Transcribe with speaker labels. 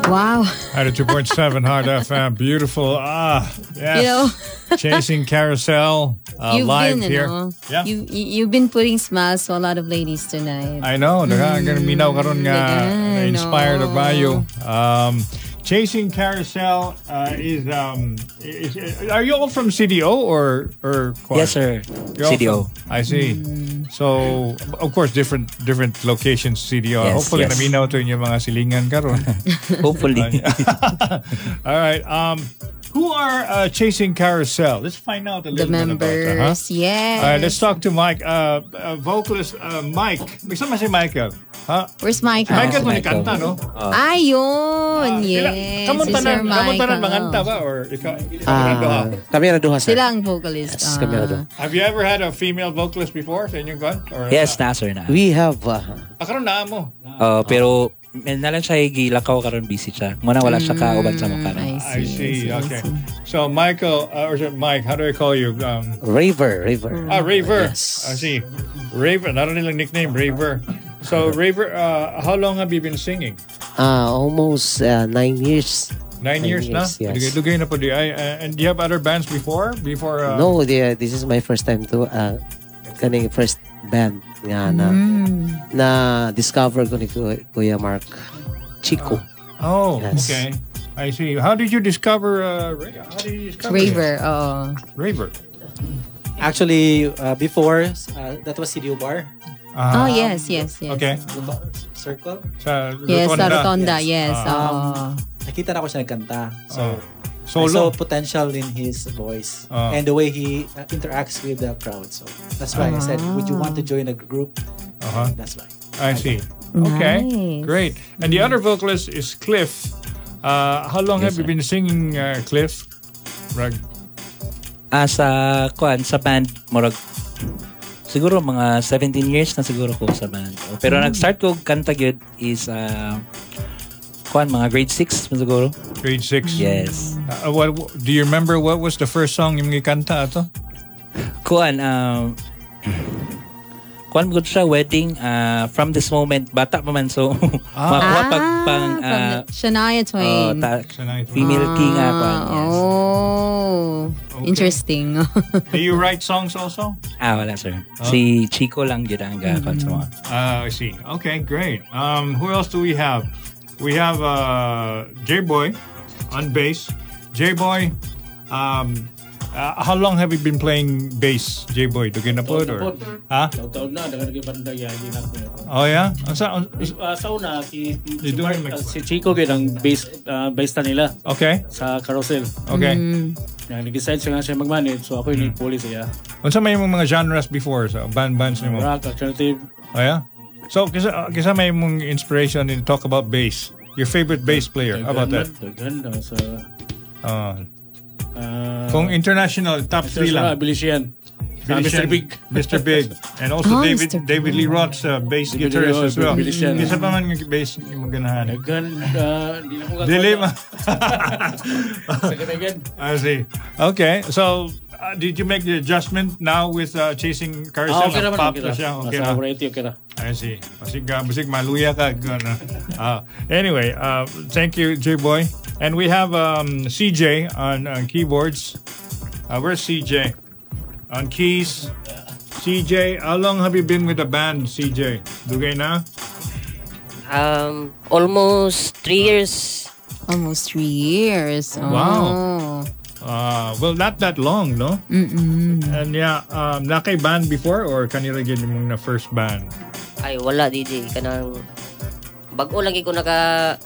Speaker 1: Wow.
Speaker 2: 92.7 Hard FM. Beautiful. Yes.
Speaker 1: You know,
Speaker 2: Chasing Carousel live here. Yeah.
Speaker 1: You've been putting smiles to a lot of ladies tonight.
Speaker 2: I know. Minaw karon nga inspired
Speaker 1: no.
Speaker 2: by you. Chasing Carousel is are you all from CDO or Kwan?
Speaker 3: Yes, sir.
Speaker 2: You're all
Speaker 3: CDO.
Speaker 2: I see. So, of course, different locations CDO.
Speaker 3: Yes,
Speaker 2: Hopefully,
Speaker 3: yes.
Speaker 2: naminaw to inyong mga silingan karon.
Speaker 3: Hopefully.
Speaker 2: All right. Who are Chasing Carousel? Let's find out a
Speaker 1: The
Speaker 2: little bit about that. Huh?
Speaker 1: members, yes.
Speaker 2: All right, let's talk to Mike. Vocalist Mike. May sama si Michael. Huh?
Speaker 1: Where's Michael?
Speaker 2: Michael mo ni
Speaker 3: Michael.
Speaker 2: kanta, no?
Speaker 1: Ayun, yes.
Speaker 2: Kamu
Speaker 1: Si
Speaker 2: tanan,
Speaker 1: Sir
Speaker 2: kamu tanan
Speaker 1: Michael.
Speaker 2: manganta ba? Or ikaw?
Speaker 4: Kami na duha, sir.
Speaker 1: Sila ang vocalist.
Speaker 4: Yes, kami na duha.
Speaker 2: Have you ever had a female vocalist before sa inyong kwan? Or,
Speaker 3: Yes, na, sir, na.
Speaker 4: We have,
Speaker 2: Karon na mo.
Speaker 3: Pero, nalang siya gilakaw karon busy siya. Muna wala siya kauban sa mukha.
Speaker 2: I see. Okay. So, Michael, or Mike, how do I call you?
Speaker 4: Raver.
Speaker 2: Raver.
Speaker 4: Yes.
Speaker 2: I see. Raver. Naroon nilang nickname, Raver. So, Raver, how long have you been singing?
Speaker 4: Almost 9 years.
Speaker 2: 9 years na?
Speaker 4: Yes.
Speaker 2: Dugay na po di ay. And do you have other bands before?
Speaker 4: No, this is my first time to kaning first band nga na discover ko ni Kuya Mark Chico.
Speaker 2: Oh,
Speaker 4: Yes.
Speaker 2: okay. I see. How did you discover
Speaker 1: Raver,
Speaker 2: Raver.
Speaker 5: Actually, before, that was CDO Bar.
Speaker 1: Oh, yes.
Speaker 2: Okay.
Speaker 5: Circle.
Speaker 2: Sa
Speaker 1: Yes, sa
Speaker 2: Rotonda.
Speaker 1: Rotonda, yes.
Speaker 5: Nakita na ko siya nagkanta. So, I
Speaker 2: Solo.
Speaker 5: saw potential in his voice and the way he interacts with the crowd. So, that's why I said, would you want to join a group? That's why.
Speaker 2: I see. Okay.
Speaker 1: Nice.
Speaker 2: Great. And the other vocalist is Cliff. How long have you been singing, Cliff? Rag.
Speaker 3: Sa band, murag, siguro mga 17 years na siguro ko sa band. Pero nag-start ko kanta gyud is mga grade 6 siguro.
Speaker 2: Grade 6?
Speaker 3: Yes.
Speaker 2: What do you remember what was the first song yung kanta ato?
Speaker 3: Ko siya wedding from this moment bata pa man so makuha pang
Speaker 1: from the Shania Twain.
Speaker 3: Female king
Speaker 2: Okay.
Speaker 1: Interesting.
Speaker 2: Do you write songs also?
Speaker 3: wala sir. Si Chico lang gyud ang gakon sa mga.
Speaker 2: I see. Okay, great. Who else do we have? We have J-Boy on bass. J-Boy, how long have you been playing bass, J-Boy? Dugay na po? Ha?
Speaker 6: Taon na, nagkagibanda yagi na ko.
Speaker 2: Oh, yeah?
Speaker 6: Sa una, si
Speaker 2: doing
Speaker 6: Chico ang bass na nila
Speaker 2: Okay.
Speaker 6: sa Carousel.
Speaker 2: Okay.
Speaker 6: Nag-decide siya nga siya mag-manage, so ako yung police siya.
Speaker 2: Unsa may mga genres before sa bands nimo?
Speaker 6: Rock, alternative.
Speaker 2: Oh, yeah? So, kisa may mong inspiration in talk about bass. Your favorite bass player. How about that?
Speaker 6: Ganda sa...
Speaker 2: Kung international, top 3 lang.
Speaker 6: Abilisyan. Mr. Big.
Speaker 2: Mr. Big. And also
Speaker 1: Mr.
Speaker 2: David Lee Roth's bass guitarist as well.
Speaker 6: Abilisyan.
Speaker 2: Kisa pa man yung bass yung ganahan.
Speaker 6: Ganda. Di na ko
Speaker 2: Dili ma.
Speaker 6: Again.
Speaker 2: I see. Okay. So, did you make the adjustment now with Chasing Carousel?
Speaker 6: Okay naman.
Speaker 2: Pop
Speaker 6: Okay
Speaker 2: na siya. Okay
Speaker 6: na.
Speaker 2: na.
Speaker 6: Variety, okay na.
Speaker 2: I see. Musik maluya ka. Anyway, thank you, J-Boy. And we have CJ on keyboards. Where's CJ? On keys. CJ, how long have you been with the band, CJ? Dugay na?
Speaker 7: Almost 3 years.
Speaker 1: Almost 3 years.
Speaker 2: Wow. Well, not that long, no? And yeah, nakay band before or kanila gid mong na first band?
Speaker 7: Ay, wala, DJ. Kanang bago lagi ko naka